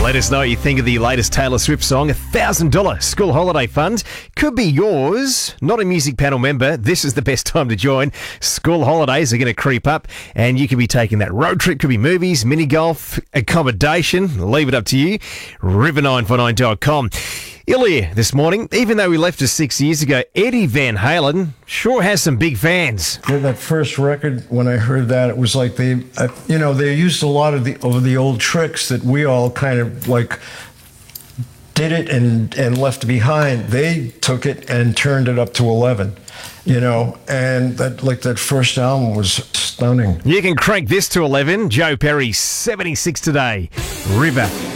Let us know what you think of the latest Taylor Swift song. $1,000 school holiday fund could be yours. Not a music panel member. This is the best time to join. School holidays are going to creep up and you could be taking that road trip. Could be movies, mini golf, accommodation. Leave it up to you. River949.com. Ilya this morning, even though we left us 6 years ago, Eddie Van Halen sure has some big fans. Yeah, that first record, when I heard that, it was like they used a lot of the old tricks that we all kind of like did it and left behind. They took it and turned it up to 11, and that first album was stunning. You can crank this to 11. Joe Perry, 76 today. River.